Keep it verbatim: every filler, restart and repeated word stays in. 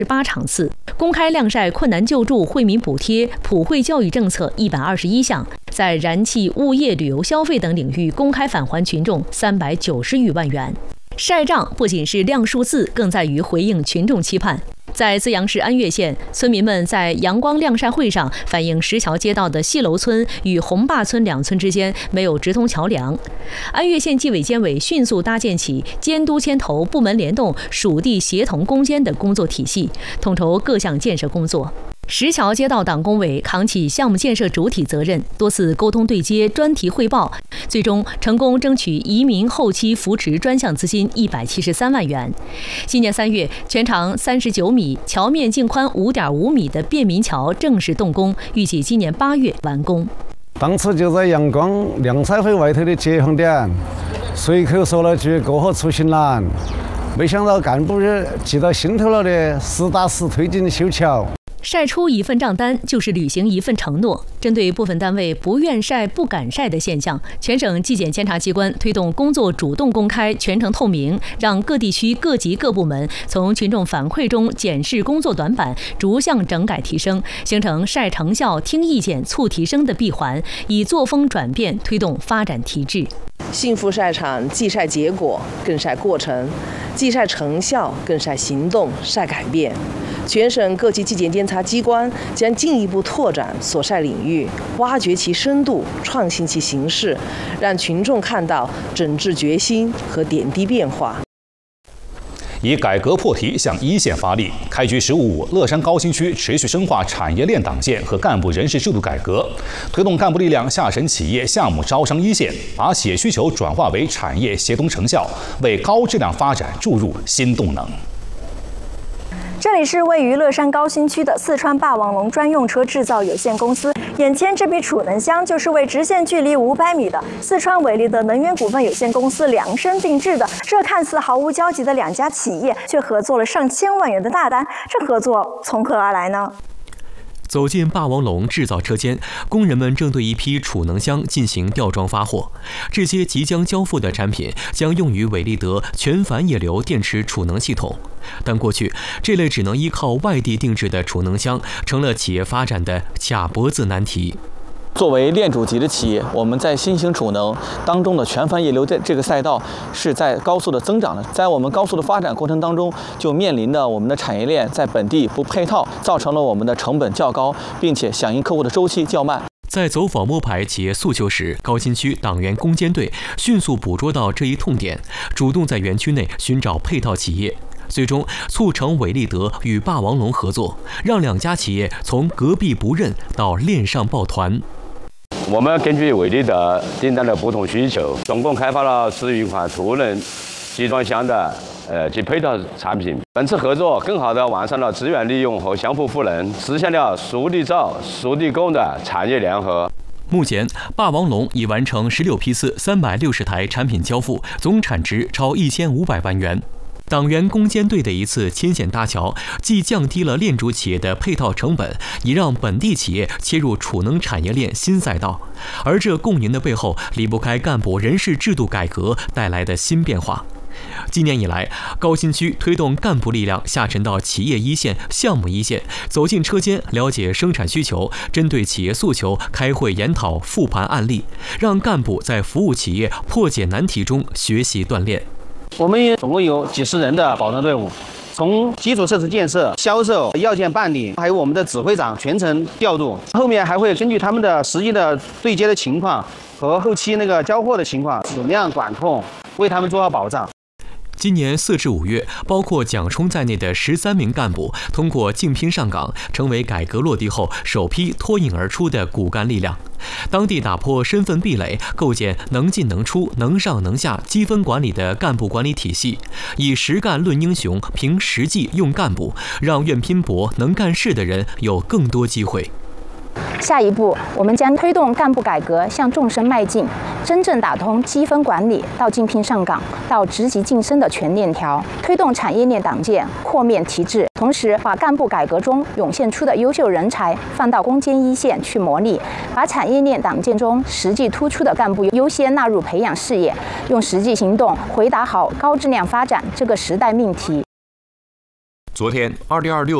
八场次，公开晾晒困难救助、惠民补贴、普惠教育政策一百二十一项，在燃气、物业、旅游消费等领域公开返还群众三百九十余万元。晒账不仅是亮数字，更在于回应群众期盼。在资阳市安岳县，村民们在阳光晾晒会上反映石桥街道的戏楼村与红坝村两村之间没有直通桥梁。安岳县纪委监委迅速搭建起监督牵头、部门联动、属地协同攻坚的工作体系，统筹各项建设工作。石桥街道党工委扛起项目建设主体责任，多次沟通对接、专题汇报，最终成功争取移民后期扶持专项资金一百七十三万元。今年三月，全长三十九米、桥面净宽五点五米的便民桥正式动工，预计今年八月完工。 当时就在阳光晾晒会外头的接缝点，随口说了句“过河出行难”，没想到干部记到心头了的，实打实推进修桥。 晒出一份账单就是履行一份承诺。针对部分单位不愿晒、不敢晒的现象，全省纪检监察机关推动工作主动公开、全程透明，让各地区各级各部门从群众反馈中检视工作短板，逐项整改提升，形成晒成效、听意见、促提升的闭环，以作风转变推动发展提质。 幸福晒场既晒结果，更晒过程；既晒成效，更晒行动、晒改变。全省各级纪检监察机关将进一步拓展所晒领域，挖掘其深度，创新其形式，让群众看到整治决心和点滴变化。 以改革破题向一线发力。开局十五五，乐山高新区持续深化产业链党建和干部人事制度改革，推动干部力量下沉企业项目招商一线，把企业需求转化为产业协同成效，为高质量发展注入新动能。 这里是位于乐山高新区的四川霸王龙专用车制造有限公司。眼前这批储能箱就是为直线距离五百米的四川伟力德能源股份有限公司量身定制的。这看似毫无交集的两家企业，却合作了上千万元的大单。这合作从何而来呢？ 走进霸王龙制造车间，工人们正对一批储能箱进行吊装发货。这些即将交付的产品将用于伟力德全钒液流电池储能系统。但过去这类只能依靠外地定制的储能箱，成了企业发展的卡脖子难题。 作为链主级的企业，我们在新型储能当中的全钒液流这这个赛道是在高速的增长的。在我们高速的发展过程当中，就面临的我们的产业链在本地不配套，造成了我们的成本较高，并且响应客户的周期较慢。 在走访摸排企业诉求时，高新区党员攻坚队迅速捕捉到这一痛点，主动在园区内寻找配套企业。最终促成伟力德与霸王龙合作，让两家企业从隔壁不认到链上抱团。 我们根据伟力德订单的不同需求，总共开发了十余款储能集装箱的呃及配套产品。本次合作更好地完善了资源利用和相互赋能，实现了熟地造、熟地供的产业联合。 目前，霸王龙已完成十六批次三百六十台产品交付，总产值超一千五百万元。党员攻坚队的一次牵线搭桥，既降低了链主企业的配套成本，也让本地企业切入储能产业链新赛道。而这共赢的背后，离不开干部人事制度改革带来的新变化。今年以来，高新区推动干部力量下沉到企业一线、项目一线，走进车间了解生产需求，针对企业诉求开会研讨复盘案例，让干部在服务企业破解难题中学习锻炼。 我们总共有几十人的保障队伍，从基础设施建设、销售、要件办理，还有我们的指挥长全程调度。后面还会根据他们的实际的对接的情况和后期那个交货的情况，质量管控，为他们做好保障。 今年四至五月，包括蒋冲在内的十三名干部通过竞聘上岗，成为改革落地后首批脱颖而出的骨干力量。当地打破身份壁垒，构建能进能出、能上能下、积分管理的干部管理体系，以实干论英雄，凭实际用干部，让愿拼搏、能干事的人有更多机会。 下一步，我们将推动干部改革向纵深迈进，真正打通积分管理到竞聘上岗到职级晋升的全链条，推动产业链党建扩面提质，同时把干部改革中涌现出的优秀人才放到攻坚一线去磨砺，把产业链党建中实际突出的干部优先纳入培养事业，用实际行动回答好高质量发展这个时代命题。 昨天，二零二六